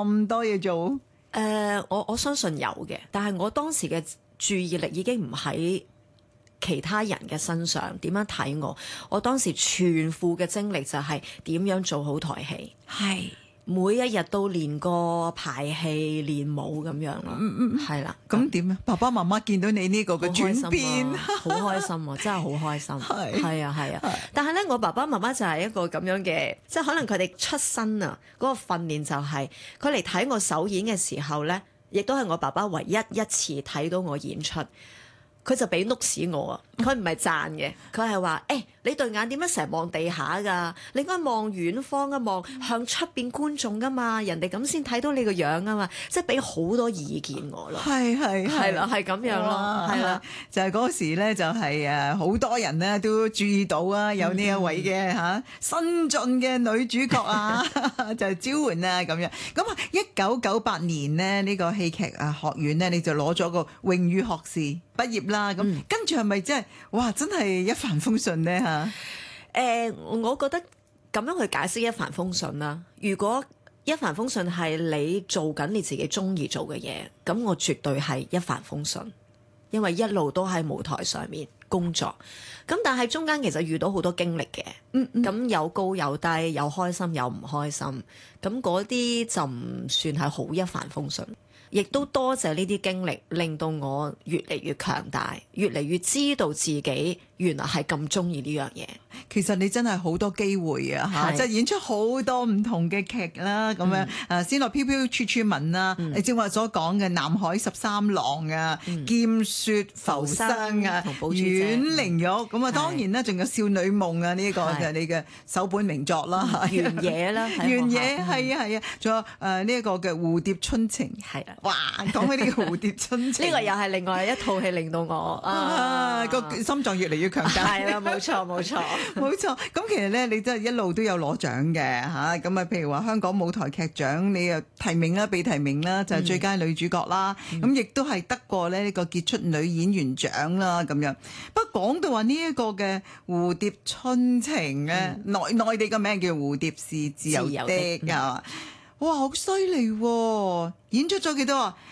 咁多嘢做？ 我相信有嘅，但係我當時嘅注意力已經唔喺其他人嘅身上，點樣睇我？我當時全副嘅精力就係點樣做好台戲， 係每一日都練歌、排戲、練舞咁樣咯。係啦。 咁點啊？爸爸媽媽見到你呢個嘅轉變， 好開心啊！真係好開心。係啊。 係但係咧，我爸爸媽媽就係一個咁樣嘅，即係可能佢哋出身啊，嗰個訓練就係佢嚟睇我首演嘅時候咧，亦都係我爸爸唯一一次睇到我演出。佢就俾 notes 我啊！佢唔係讚嘅，佢係話：你對眼點解成日望地下㗎？你應該望遠方啊，望向出邊觀眾㗎嘛，人哋咁先睇到你個樣啊嘛！即係俾好多意見我咯。係啦，係咁樣咯，係啦。 就係嗰時咧，就係好多人咧都注意到啊，有呢一位嘅新晉嘅女主角啊，就係招喚啊咁樣。咁啊，1998年呢，呢個戲劇學院咧，你就攞咗個榮譽學士畢業啦。咁跟住係咪真係哇？真係一帆風順咧嚇？ 我覺得咁樣去解釋一帆風順啦。如果一帆風順係你做緊你自己中意做嘅嘢，咁我絕對係一帆風順，因為一路都喺舞台上面工作。咁但係中間其實遇到好多經歷嘅，咁有高有低，有開心有唔開心，咁嗰啲就唔算係好一帆風順。亦都多謝呢啲經歷，令到我越嚟越強大，越嚟越知道自己原來係咁中意呢樣嘢。 其實你真係好多機會啊嚇，即係演出好多唔同嘅劇啦，咁樣仙樂飄飄處處聞啊，你正話所講嘅南海13郎啊，劍雪浮生啊，阮玲玉咁啊，當然啦，仲有少女夢啊，呢個就係你嘅首本名作啦， 原野啦， 原野係啊，仲有呢一個嘅蝴蝶春情係啊。 哇！講起呢個蝴蝶春情， 呢個又係另外一套戲令到我個心臟越嚟越強大。 係啦，冇錯。 咁其實咧，你真係一路都有攞獎嘅嚇。咁啊，譬如話香港舞台劇獎，你又提名啦，被提名啦，就係最佳女主角啦。咁亦都係得過咧呢個傑出女演員獎啦。咁樣不過講到話呢一個嘅蝴蝶春情咧，內地嘅名叫蝴蝶是自由的啊。哇，好犀利喎！演出咗幾多啊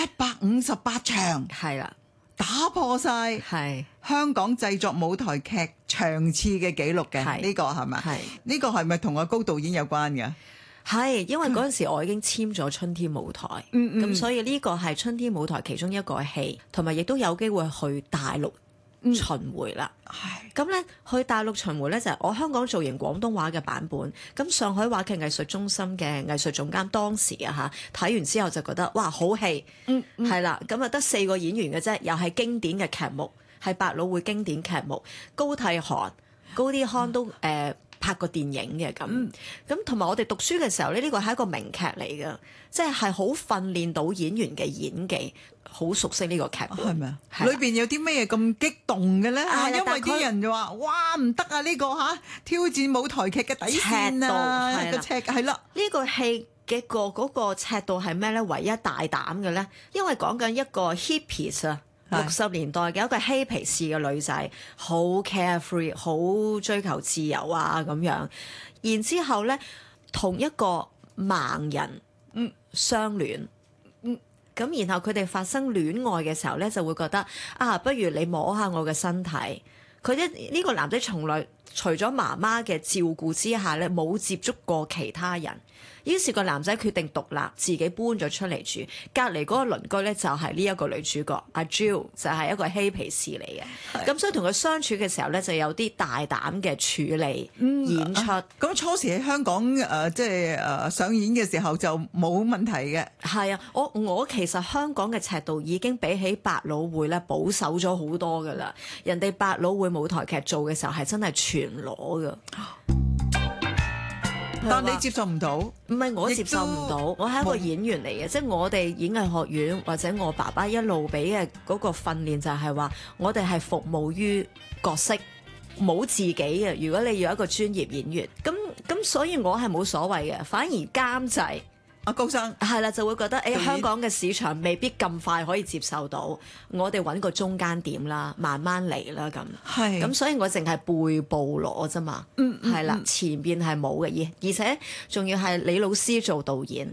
？158場， 係啦， 打破晒香港製作舞台劇場次嘅紀錄嘅。呢個係咪？係呢個係咪同阿高導演有關嘅？ 係，因為嗰陣時我已經簽咗春天舞台，咁所以呢個係春天舞台其中一個戲，同埋亦都有機會去大陸巡迴啦。咁咧去大陸巡迴咧就係我香港造型廣東話嘅版本，咁上海話劇藝術中心嘅藝術總監當時睇完之後就覺得哇，好戲，係啦，咁啊得4個演員嘅啫，又係經典嘅劇目，係百老匯經典劇目，高娣涵、高啲康都拍過電影嘅咁同埋我哋讀書嘅時候咧，呢個係一個名劇嚟嘅，即係好訓練到演員嘅演技，好熟悉呢個劇本。係咪啊？裏邊有啲咩咁激動嘅咧？因為啲人就話：哇，唔得啊！呢個挑戰舞台劇嘅底線啊，個尺係啦。呢個戲嘅嗰個尺度係咩咧？唯一大膽嘅咧，因為講緊一個 hippies 啊。60年代嘅一個嬉皮士嘅女仔，好 carefree， 好追求自由啊咁樣。然之後咧，同一個盲人相戀，咁然後佢哋發生戀愛嘅時候咧，就會覺得不如你摸下我嘅身體。佢呢個男仔從來除咗媽媽嘅照顧之下咧，冇接觸過其他人。於是個男仔決定獨立，自己搬咗出嚟住。隔離嗰個鄰居咧就係呢一個女主角阿 Jill，就係一個嬉皮士嚟嘅。咁所以同佢相處嘅時候咧，就有啲大膽嘅處理演出。 咁初時喺香港即係上演嘅時候就冇問題嘅。係啊，我其實香港嘅尺度已經比起百老匯咧保守咗好多㗎啦。人哋百老匯舞台劇做嘅時候係真係全裸㗎。但你接受唔到？唔係我接受唔到，我係一個演員嚟嘅，即係我哋演藝學院或者我爸爸一路俾嘅嗰個訓練就係話，我哋係服務於角色，冇自己嘅。如果你要一個專業演員，咁所以我係冇所謂嘅，反而監製。阿高生係啦，就會覺得香港嘅市場未必咁快可以接受到，我哋揾個中間點啦，慢慢嚟啦咁。係咁，所以我淨係背部攞啫嘛。係啦，前邊係冇嘅，而且仲要係李老師做導演。